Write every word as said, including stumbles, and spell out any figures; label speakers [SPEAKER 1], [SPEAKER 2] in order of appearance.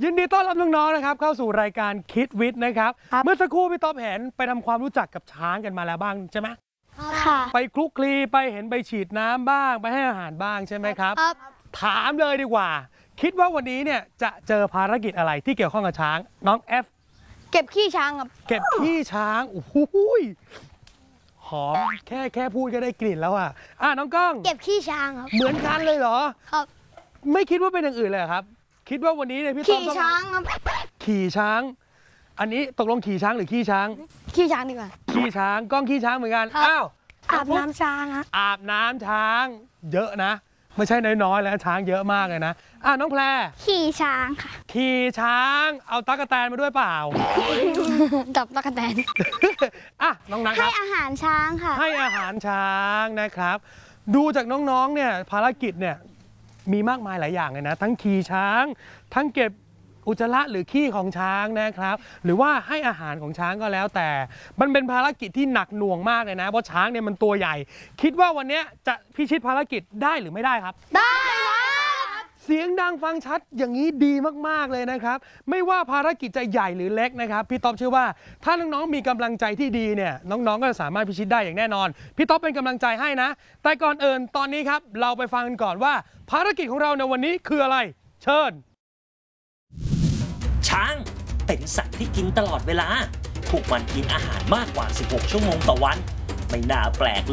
[SPEAKER 1] ยินดีต้อนรับน้องๆนะครับเข้าสู่รายการคิดวิทย์นะครับเมื่อสักครู่พี่ต๊อบเห็นไปทำความรู้จักกับช้างกันมาแล้วบ้างใช่ไหม
[SPEAKER 2] ค่ะ
[SPEAKER 1] ไปคลุกคลีไปเห็นไปฉีดน้ำบ้างไปให้อาหารบ้างใช่ไหมครับ
[SPEAKER 2] ครับ
[SPEAKER 1] ถามเลยดีกว่า คิดว่าวันนี้เนี่ยจะเจอภารกิจอะไรที่เกี่ยวข้องกับช้างน้องเอฟ
[SPEAKER 2] เก็บขี้ช้างครับ
[SPEAKER 1] เก็บขี้ช้างโอ้โหหอมแค่แค่พูดก็ได้กลิ่นแล้วอ่ะอ่ะน้องก้อง
[SPEAKER 2] เก็บขี้ช้างครับ
[SPEAKER 1] เหมือนกันเลยเหรอ
[SPEAKER 2] ครับ
[SPEAKER 1] ไม่คิดว่าเป็นอย่างอื่นเลยครับคิดว่าวันนี้เนี่ยพี่ต้อม
[SPEAKER 2] ขี่ช้างครับ
[SPEAKER 1] ขี่ช้างอันนี้ตกลงขี่ช้างหรือขี้ช้าง
[SPEAKER 2] ขี้ช้างดีกว่า
[SPEAKER 1] ขี้ช้างก้องขี้ช้างเหมือนกันอ้าว
[SPEAKER 2] อาบน้ำช้างฮะ
[SPEAKER 1] อาบน้ำช้างเยอะนะไม่ใช่น้อยๆแล้วช้างเยอะมากเลยนะอ่ะน้องแพร
[SPEAKER 2] ขี่ช้างค่ะ
[SPEAKER 1] ขี่ช้างเอาตั๊กแตนมาด้วยเปล่า
[SPEAKER 2] จับตะกแตน
[SPEAKER 1] อ่ะน้องนัทค
[SPEAKER 2] ให้
[SPEAKER 1] รับ
[SPEAKER 2] อาหารช้างค่ะ
[SPEAKER 1] ให้อาหารช้างนะครับดูจากน้องๆเนี่ยภารกิจเนี่ยมีมากมายหลายอย่างเลยนะทั้งขี่ช้างทั้งเก็บอุจจาระหรือขี้ของช้างนะครับหรือว่าให้อาหารของช้างก็แล้วแต่มันเป็นภารกิจที่หนักหน่วงมากเลยนะเพราะช้างเนี่ยมันตัวใหญ่คิดว่าวันนี้จะพิชิตภารกิจได้หรือไม่ได้ครับ
[SPEAKER 2] ได้ครับ
[SPEAKER 1] เสียงดังฟังชัดอย่างนี้ดีมากๆเลยนะครับไม่ว่าภารกิจจะใหญ่หรือเล็กนะครับพี่ต๊อบเชื่อว่าถ้าน้องๆมีกำลังใจที่ดีเนี่ยน้องๆก็สามารถพิชิตได้อย่างแน่นอนพี่ต๊อบเป็นกำลังใจให้นะแต่ก่อนอื่นตอนนี้ครับเราไปฟังกันก่อนว่าภารกิจของเราในวันนี้คืออะไรเชิญ
[SPEAKER 3] ช้างเป็นสัตว์ที่กินตลอดเวลาพวกมันกินอาหารมากกว่าสิบหกชั่วโมงต่อวันไม่น่าแปลกเลย